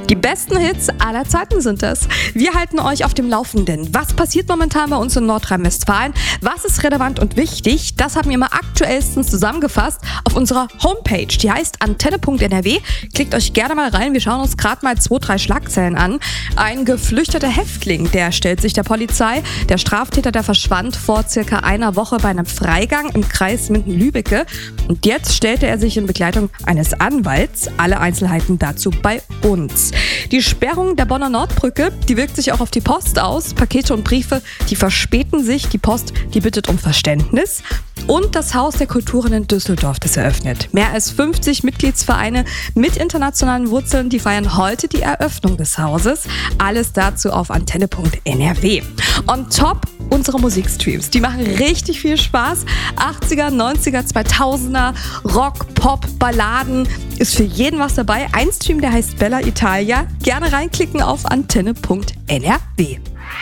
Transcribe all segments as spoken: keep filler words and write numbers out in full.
Die besten Hits aller Zeiten sind es. Wir halten euch auf dem Laufenden. Was passiert momentan bei uns in Nordrhein-Westfalen? Was ist relevant und wichtig? Das haben wir mal aktuellstens zusammengefasst auf unserer Homepage. Die heißt antenne punkt n r w. Klickt euch gerne mal rein. Wir schauen uns gerade mal zwei, drei Schlagzeilen an. Ein geflüchteter Häftling, der stellt sich der Polizei. Der Straftäter, der verschwand vor circa einer Woche bei einem Freigang im Kreis Minden-Lübbecke. Und jetzt stellte er sich in Begleitung eines Anwalts. Alle Einzelheiten dazu bei uns. Die Sperrung der Bonner Nordbrücke, die wirkt sich auch auf die Post aus. Pakete und Briefe, die verspäten sich. Die Post, die bittet um Verständnis. Und das Haus der Kulturen in Düsseldorf ist eröffnet. Mehr als fünfzig Mitgliedsvereine mit internationalen Wurzeln, die feiern heute die Eröffnung des Hauses. Alles dazu auf antenne punkt n r w. On top unsere Musikstreams, die machen richtig viel Spaß. achtziger, neunziger, zweitausender, Rock, Pop, Balladen, ist für jeden was dabei. Ein Stream, der heißt Bella Italia. Gerne reinklicken auf antenne punkt n r w.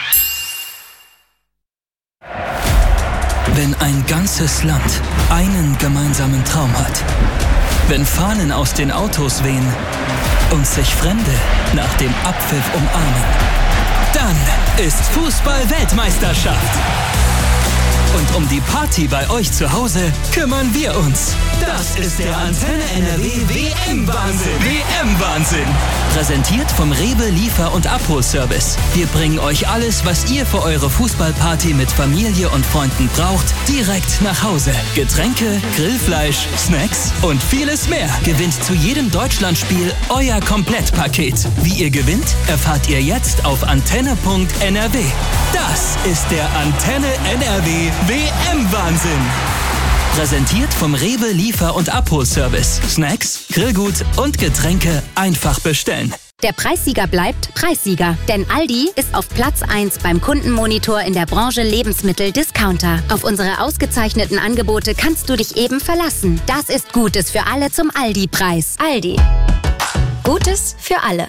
Wenn ein ganzes Land einen gemeinsamen Traum hat, wenn Fahnen aus den Autos wehen und sich Fremde nach dem Abpfiff umarmen, dann ist Fußball-Weltmeisterschaft. Und um die Party bei euch zu Hause kümmern wir uns. Das ist der Antenne N R W W M-Wahnsinn. W M-Wahnsinn. Präsentiert vom Rewe Liefer- und Abholservice. Wir bringen euch alles, was ihr für eure Fußballparty mit Familie und Freunden braucht, direkt nach Hause. Getränke, Grillfleisch, Snacks und vieles mehr. Gewinnt zu jedem Deutschlandspiel euer Komplettpaket. Wie ihr gewinnt, erfahrt ihr jetzt auf antenne punkt n r w. Das ist der Antenne N R W W M-Wahnsinn. Präsentiert vom Rewe Liefer- und Abholservice. Snacks, Grillgut und Getränke einfach bestellen. Der Preissieger bleibt Preissieger, denn Aldi ist auf Platz eins beim Kundenmonitor in der Branche Lebensmittel-Discounter. Auf unsere ausgezeichneten Angebote kannst du dich eben verlassen. Das ist Gutes für alle zum Aldi-Preis. Aldi. Gutes für alle.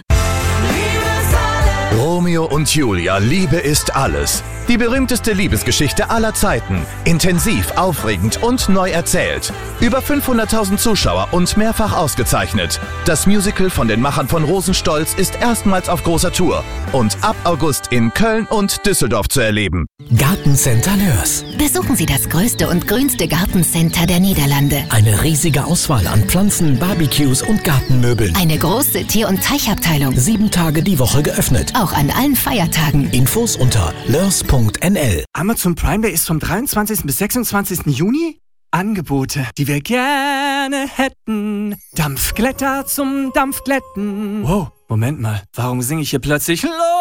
Romeo und Julia, Liebe ist alles. Die berühmteste Liebesgeschichte aller Zeiten. Intensiv, aufregend und neu erzählt. Über fünfhunderttausend Zuschauer und mehrfach ausgezeichnet. Das Musical von den Machern von Rosenstolz ist erstmals auf großer Tour und ab August in Köln und Düsseldorf zu erleben. Gartencenter Nörs. Besuchen Sie das größte und grünste Gartencenter der Niederlande. Eine riesige Auswahl an Pflanzen, Barbecues und Gartenmöbeln. Eine große Tier- und Teichabteilung. Sieben Tage die Woche geöffnet. Auch an allen Feiertagen. Infos unter lörs punkt n l. Amazon Prime Day ist vom dreiundzwanzigsten bis sechsundzwanzigsten Juni. Angebote, die wir gerne hätten. Dampfglätter zum Dampfglätten. Wow, Moment mal, warum singe ich hier plötzlich Los?